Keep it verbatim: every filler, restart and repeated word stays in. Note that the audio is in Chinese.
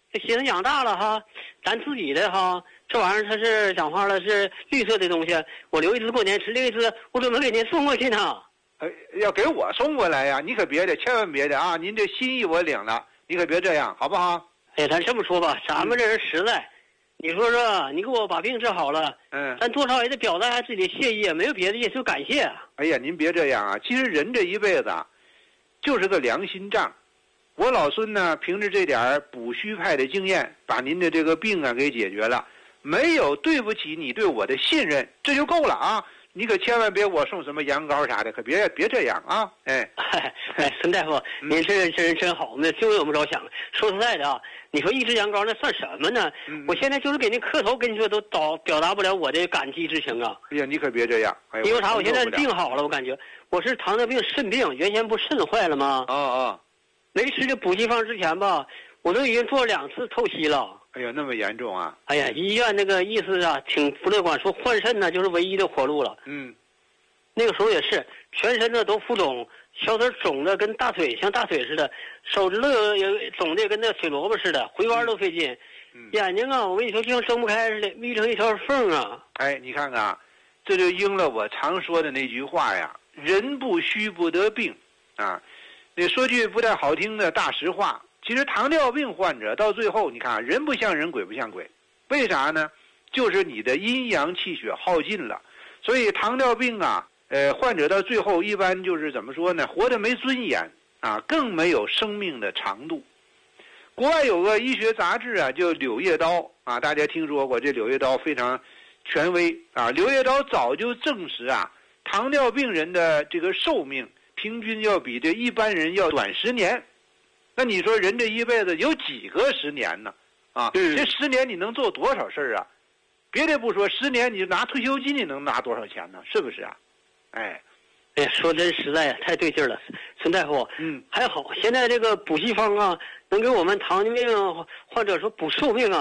这心思养大了哈，咱自己的哈，这玩意儿它是讲话了是绿色的东西，我留一只过年吃，另一只我准备给您送过去呢。 呃，要给我送过来呀？你可别的，千万别的啊！您这心意我领了，你可别这样，好不好？ 哎，咱这么说吧，咱们这人实在，嗯、你说说，你给我把病治好了， 嗯， 咱多少也得表达下自己的谢意，没有别的意思，就感谢。 哎呀，您别这样啊！其实人这一辈子啊，就是个良心账。我老孙呢，凭着这点补虚派的经验，把您的这个病啊给解决了，没有对不起你对我的信任，这就够了啊！你可千万别我送什么羊羔啥的，可别别这样啊！哎， 哎，孙大夫，您这这人真好，那就为我们着想。说实在的啊，你说一只羊羔那算什么呢？嗯、我现在就是给您磕头，跟你说都表表达不了我的感激之情啊！ 哎呀，你可别这样！哎、 因为啥？我现在病好了，我感觉我是糖尿病肾病，原先不肾坏了吗？ 哦哦， 没吃这补气方之前吧，我都已经做了两次透析了。 哎呀，那么严重啊！ 哎呀，医院那个意思啊，挺不乐观，说换肾呢就是唯一的活路了。 嗯， 那个时候也是，全身呢都浮肿，小腿肿的跟大腿像大腿似的，手指头也肿的跟那水萝卜似的，回弯都费劲。嗯、眼睛啊，我跟你说就像睁不开似的，眯成一条缝啊。 哎，你看看啊，这就应了我常说的那句话呀：人不虚不得病啊。那说句不太好听的大实话。其实糖尿病患者到最后，你看人不像人，鬼不像鬼，为啥呢？就是你的阴阳气血耗尽了。所以糖尿病啊，呃，患者到最后一般就是怎么说呢？活得没尊严啊，更没有生命的长度。国外有个医学杂志啊，叫《柳叶刀》啊，大家听说过？这《柳叶刀》非常权威啊，《柳叶刀》早就证实啊，糖尿病人的这个寿命平均要比这一般人要短十年。那你说人这一辈子有几个十年呢？啊， 嗯、 这十年你能做多少事儿啊？别的不说，十年你就拿退休金，你能拿多少钱呢？是不是啊？哎， 哎呀，说真实在呀，太对劲了，孙大夫。 嗯， 还好，现在这个补气方啊，能给我们糖尿病患者说补寿命啊。